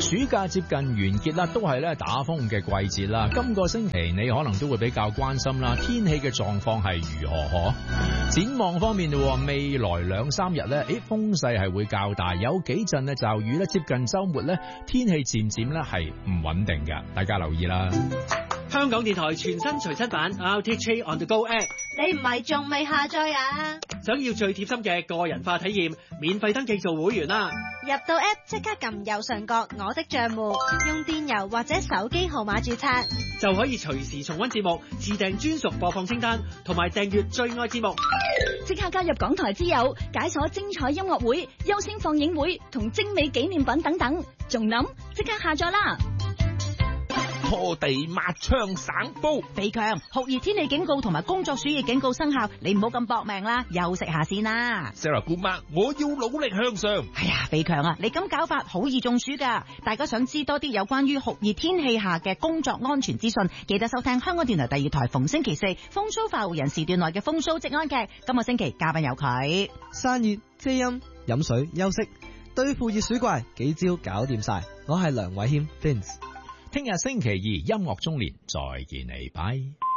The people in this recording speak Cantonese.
暑假接近完結啦，都係咧打風嘅季節啦。今個星期你可能都會比較關心啦，天氣嘅狀況係如何？展望方面，未來2-3日咧，風勢係會較大，有幾陣嘅驟雨咧，接近週末咧，天氣漸漸咧係唔穩定嘅，大家留意啦。 香港電台全新隨身版 RTHK On The Go App， 你唔係仲未下載啊？ 想要最貼心嘅個人化體驗，免費登記做會員啦！ 入到 App 即刻撳右上角我的帳戶，用電郵或者手機號碼註冊， 就可以隨時重溫節目，自訂專屬播放清單，同埋訂閱最愛節目。 即刻加入港台之友，解鎖精彩音樂會、優先放映會同精美紀念品等等，仲諗即刻下載啦！ 拖地抹窗省煲， 肥強酷熱天氣警告同埋工作暑熱警告生效，你唔好咁搏命啦，休息下先啦。 Sarah 姑媽，我要努力向上。 哎呀，肥強啊，你咁搞法好易中暑噶。大家想知多啲有關於酷熱天氣下嘅工作安全資訊，記得收聽香港電台第2台逢星期4風騷快活人時段內嘅風騷職安劇。今個星期嘉賓有佢， 散熱遮陰飲水休息，對付熱暑怪幾招搞掂晒。我係梁偉謙 Vince。 聽日星期2音樂中年再見你，拜。